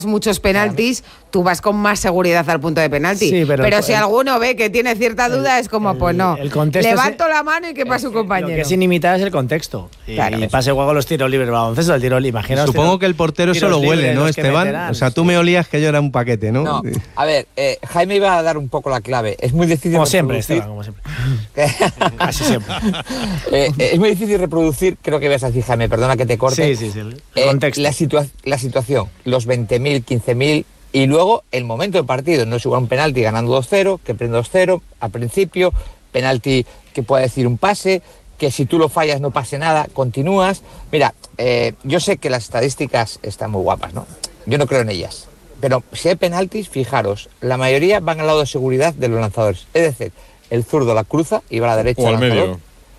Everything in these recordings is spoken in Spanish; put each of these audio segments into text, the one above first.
muchos penaltis, tú vas con más seguridad al punto de penalti. Sí, pero si alguno ve que tiene cierta duda, es como, pues no. Levanto la mano y que pasa su compañero. Lo que es inimitable es el contexto. Y pasa igual con los tiros libres, baloncesto, el tiro libre. Imaginaos. Supongo que el portero eso lo huele, ¿no, Esteban? O sea, tú me olías que yo era un paquete, ¿no? No. A ver, Jaime iba a dar un poco la clave. Es muy difícil como siempre, Esteban, como siempre. Casi siempre. Es muy difícil reproducir, creo que vas a decir, Jaime, perdona que te corte. Sí. El contexto. La situación, los 20.000, 15.000 y luego el momento del partido. No es igual un penalti ganando 2-0 que prende 2-0 al principio, penalti que puede decir un pase, que si tú lo fallas no pase nada, continúas. Mira, yo sé que las estadísticas están muy guapas, ¿no? Yo no creo en ellas. Pero si hay penaltis, fijaros, la mayoría van al lado de seguridad de los lanzadores. Es decir, el zurdo la cruza y va a la derecha. O al medio.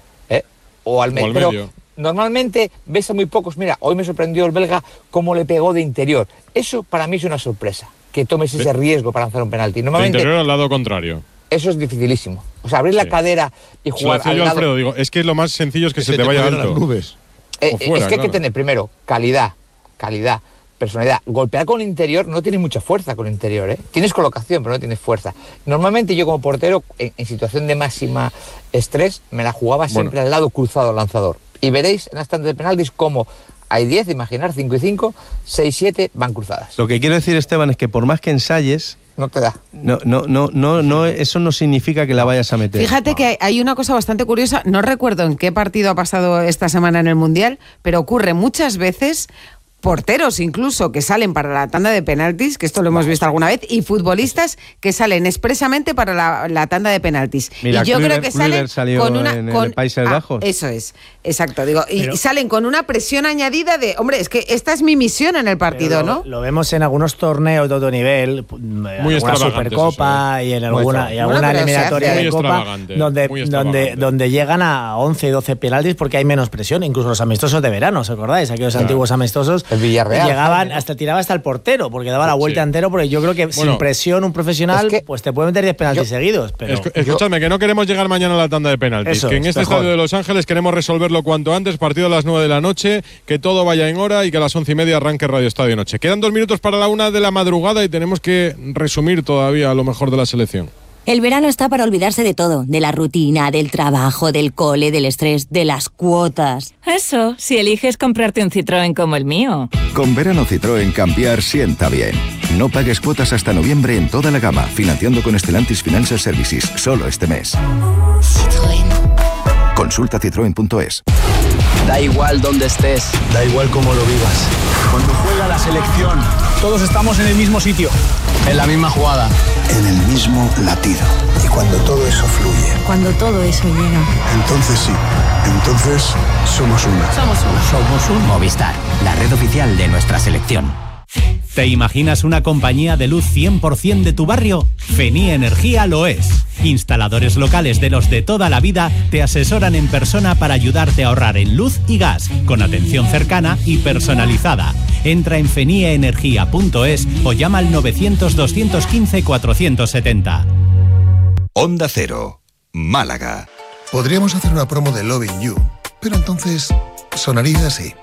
O al medio. Pero normalmente ves a muy pocos. Mira, hoy me sorprendió el belga cómo le pegó de interior. Eso para mí es una sorpresa, que tomes ese riesgo para lanzar un penalti. Normalmente, de interior al lado contrario. Eso es dificilísimo. O sea, abrir la cadera y jugar al lado. Alfredo, digo, es que lo más sencillo es que se te vaya alto. Es que hay que tener primero calidad, personalidad. Golpear con el interior no tienes mucha fuerza con el interior, ¿eh? Tienes colocación, pero no tienes fuerza. Normalmente yo como portero, en situación de máxima estrés, me la jugaba siempre al lado cruzado al lanzador. Y veréis en las tandas de penaltis cómo hay 10, imaginar, 5 y 5, 6, 7 van cruzadas. Lo que quiero decir, Esteban, es que por más que ensayes, no te da. No, eso no significa que la vayas a meter. Fíjate que hay una cosa bastante curiosa, no recuerdo en qué partido ha pasado esta semana en el Mundial, pero ocurre muchas veces, porteros incluso que salen para la tanda de penaltis, que esto lo hemos visto alguna vez, y futbolistas que salen expresamente para la tanda de penaltis. Mira, y yo creo que salen con una en Países Bajos. Eso es, exacto, digo, y salen con una presión añadida de, hombre, es que esta es mi misión en el partido, ¿no? Lo vemos en algunos torneos de otro nivel, muy alguna Supercopa y en alguna eliminatoria de Copa, donde llegan a 11 y 12 penaltis porque hay menos presión, incluso los amistosos de verano, ¿os acordáis? Aquellos antiguos amistosos. El Villarreal. Llegaban, tiraba hasta el portero, porque daba la vuelta entero, porque yo creo que sin presión un profesional pues te puede meter 10 penaltis seguidos. Pero escúchame, que no queremos llegar mañana a la tanda de penaltis, que en este estadio de Los Ángeles queremos resolverlo cuanto antes, partido a las 9 de la noche, que todo vaya en hora y que a las 11:30 arranque Radio Estadio Noche. Quedan 2 minutos para la 1 de la madrugada y tenemos que resumir todavía lo mejor de la selección. El verano está para olvidarse de todo, de la rutina, del trabajo, del cole, del estrés, de las cuotas. Eso, si eliges comprarte un Citroën como el mío. Con verano Citroën cambiar sienta bien. No pagues cuotas hasta noviembre en toda la gama, financiando con Stellantis Financial Services, solo este mes. Citroën. Consulta citroen.es. Da igual dónde estés, da igual cómo lo vivas. Cuando juega la selección, todos estamos en el mismo sitio, en la misma jugada, en el mismo latido. Y cuando todo eso fluye, cuando todo eso llega, entonces sí, entonces somos una. Somos un Movistar, la red oficial de nuestra selección. ¿Te imaginas una compañía de luz 100% de tu barrio? Fenie Energía lo es. Instaladores locales de los de toda la vida te asesoran en persona para ayudarte a ahorrar en luz y gas, con atención cercana y personalizada. Entra en fenieenergia.es o llama al 900-215-470. Onda Cero, Málaga. Podríamos hacer una promo de Loving You, pero entonces sonaría así.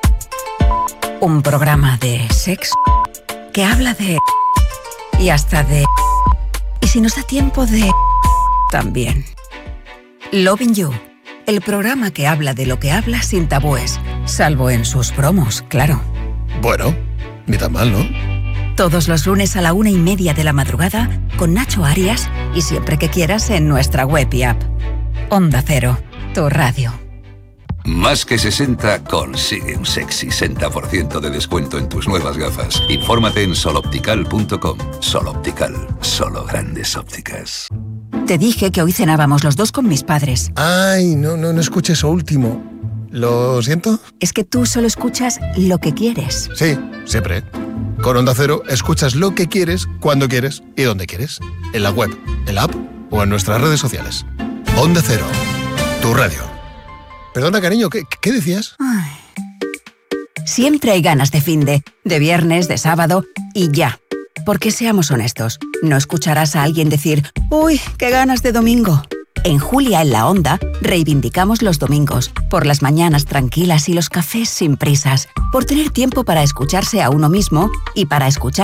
Un programa de sexo que habla de... y hasta de... y si nos da tiempo de... también. Loving You, el programa que habla de lo que habla sin tabúes, salvo en sus promos, claro. Bueno, ni tan mal, ¿no? Todos los lunes a la 1:30 de la madrugada con Nacho Arias y siempre que quieras en nuestra web y app. Onda Cero, tu radio. Más que 60 consigue un sexy 60% de descuento en tus nuevas gafas. Infórmate en soloptical.com. Soloptical, solo grandes ópticas. Te dije que hoy cenábamos los dos con mis padres. Ay, no escuché eso último. ¿Lo siento? Es que tú solo escuchas lo que quieres. Sí, siempre. Con Onda Cero escuchas lo que quieres, cuando quieres y donde quieres. En la web, en la app o en nuestras redes sociales. Onda Cero, tu radio. Perdona, cariño, ¿qué decías? Ay. Siempre hay ganas de finde, de viernes, de sábado y ya. Porque seamos honestos, no escucharás a alguien decir «Uy, qué ganas de domingo». En Julia en la Onda reivindicamos los domingos, por las mañanas tranquilas y los cafés sin prisas, por tener tiempo para escucharse a uno mismo y para escuchar